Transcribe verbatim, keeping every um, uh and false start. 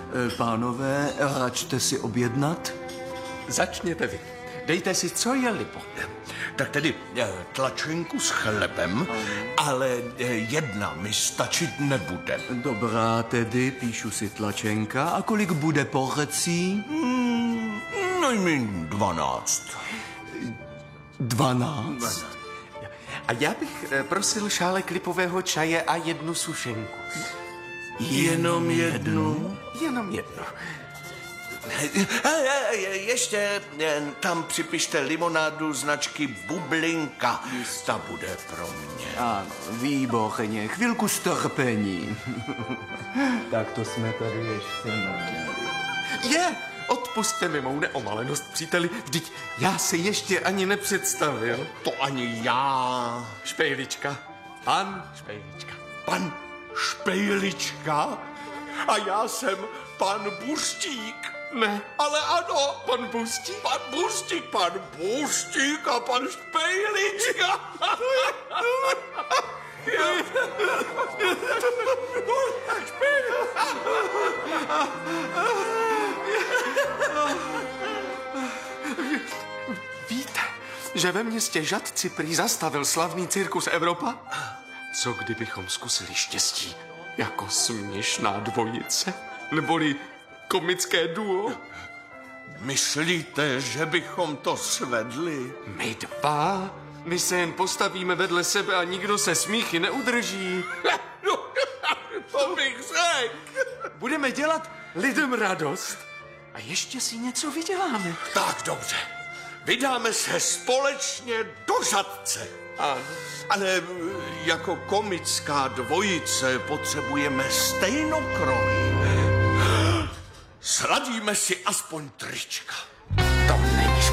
Pánové, račte si objednat? Začněte vy. Dejte si, co je libo. Tak tedy tlačenku s chlebem, ale jedna mi stačit nebude. Dobrá, tedy píšu si tlačenka. A kolik bude porcí? Hmm, najméně dvanáct. Dvanáct? A já bych prosil šálek lipového čaje a jednu sušenku. Jenom jednu? Jenom jednu. Ještě tam připište limonádu značky Bublinka. Ta bude pro mě. Ano, výborně. Chvilku strpení. Tak to jsme tady ještě neměli. Je, odpusťte mi mou neomalenost, příteli. Vždyť já se ještě ani nepředstavil. To ani já. Špejlička. Pan Špejlička. Pan Špejlička? A já jsem pan Buřtík. Ne. Ale ano. Pan Buřtík? Pan Buřtík, pan Buřtík a pan Špejlička. Víte, že ve městě Žatci prý zastavil slavný cirkus Evropa? Co kdybychom zkusili štěstí jako směšná dvojice? Neboli komické duo? Myslíte, že bychom to svedli? My dva? My se jen postavíme vedle sebe a nikdo se smíchy neudrží. To bych řekl. Budeme dělat lidem radost a ještě si něco vyděláme. Tak dobře. Vydáme se společně do Žatce. Ano. Ale jako komická dvojice potřebujeme stejnokroj. Sladíme si aspoň trička. To ne.